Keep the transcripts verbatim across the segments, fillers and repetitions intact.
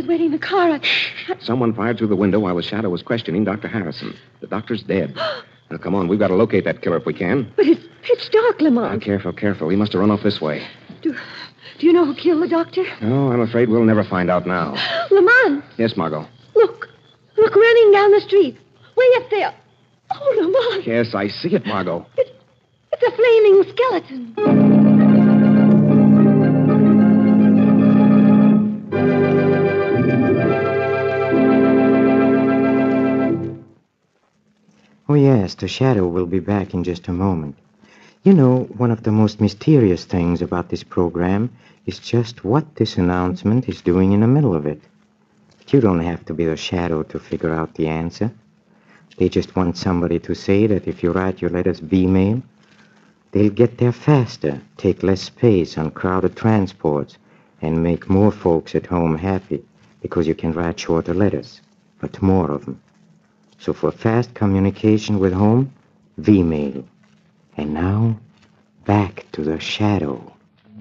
waiting in the car. I... Someone fired through the window while the Shadow was questioning Doctor Harrison. The doctor's dead. Now, come on. We've got to locate that killer if we can. But it's pitch dark, Lamont. Now, careful, careful. He must have run off this way. Do, do you know who killed the doctor? No, I'm afraid we'll never find out now. Lamont. Yes, Margot. Look. Look, running down the street. Way up there. Oh, Lamont. Yes, I see it, Margot. It, it's a flaming skeleton. Oh, yes, the Shadow will be back in just a moment. You know, one of the most mysterious things about this program is just what this announcement is doing in the middle of it. But you don't have to be the Shadow to figure out the answer. They just want somebody to say that if you write your letters B-mail, they'll get there faster, take less space on crowded transports, and make more folks at home happy because you can write shorter letters, but more of them. So for fast communication with home, V-mail. And now, back to the Shadow.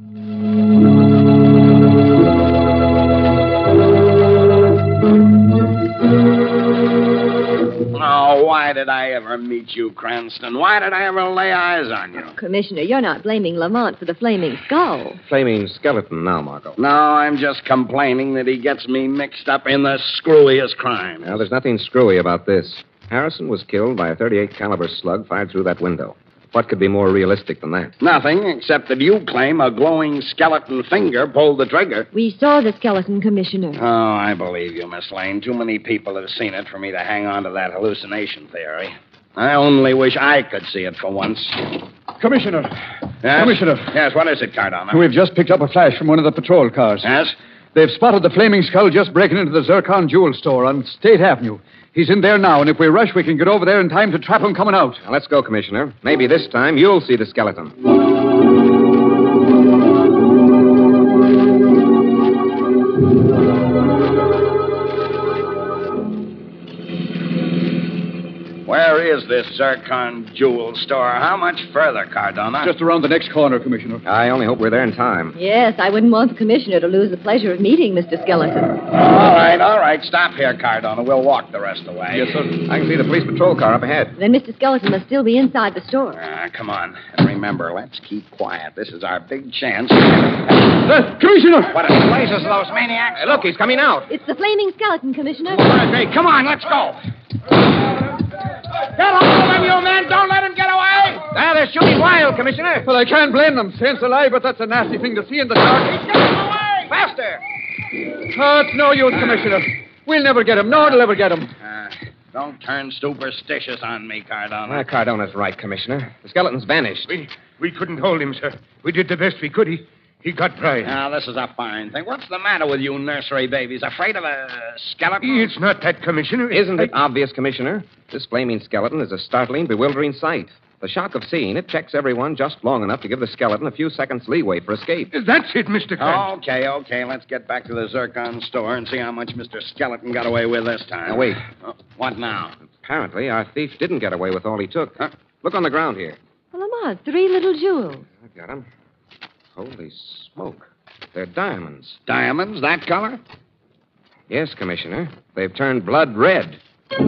Oh, why did I ever meet you, Cranston? Why did I ever lay eyes on you? Commissioner, you're not blaming Lamont for the flaming skull. Flaming skeleton now, Margot. No, I'm just complaining that he gets me mixed up in the screwiest crime. Now, there's nothing screwy about this. Harrison was killed by a thirty-eight caliber slug fired through that window. What could be more realistic than that? Nothing, except that you claim a glowing skeleton finger pulled the trigger. We saw the skeleton, Commissioner. Oh, I believe you, Miss Lane. Too many people have seen it for me to hang on to that hallucination theory. I only wish I could see it for once. Commissioner. Yes? Commissioner. Yes, what is it, Cardona? We've just picked up a flash from one of the patrol cars. Yes? They've spotted the flaming skull just breaking into the Zircon jewel store on State Avenue. He's in there now, and if we rush, we can get over there in time to trap him coming out. Now, let's go, Commissioner. Maybe this time you'll see the skeleton. Where is this Zircon jewel store? How much further, Cardona? Just around the next corner, Commissioner. I only hope we're there in time. Yes, I wouldn't want the Commissioner to lose the pleasure of meeting Mister Skeleton. All right, all right. Stop here, Cardona. We'll walk the rest of the way. Yes, sir. I can see the police patrol car up ahead. Then Mister Skeleton must still be inside the store. Ah, come on. And remember, let's keep quiet. This is our big chance. Uh, Commissioner! What in blazes are those maniacs? Hey, look, he's coming out. It's the flaming skeleton, Commissioner. Hey, come on, let's go. Get hold of him, you men. Don't let him get away. Ah, they're shooting wild, Commissioner. Well, I can't blame them. Saints alive, but that's a nasty thing to see in the dark. He's getting away. Faster. Oh, it's no use, Commissioner. We'll never get him. No one will ever get him. Uh, don't turn superstitious on me, Cardona. Ah, Cardona's right, Commissioner. The skeleton's vanished. We we couldn't hold him, sir. We did the best we could. He, he got pried. Now, this is a fine thing. What's the matter with you nursery babies? Afraid of a skeleton? It's not that, Commissioner. Isn't it I- obvious, Commissioner? This flaming skeleton is a startling, bewildering sight. The shock of seeing it checks everyone just long enough to give the skeleton a few seconds leeway for escape. That's it, Mister Cranston. Okay, okay. Let's get back to the Zircon store and see how much Mister Skeleton got away with this time. Now, wait. Oh, what now? Apparently, our thief didn't get away with all he took. Huh? Look on the ground here. Well, Lamont, three little jewels. I've got 'em. Holy smoke. They're diamonds. Diamonds, that color? Yes, Commissioner. They've turned blood red.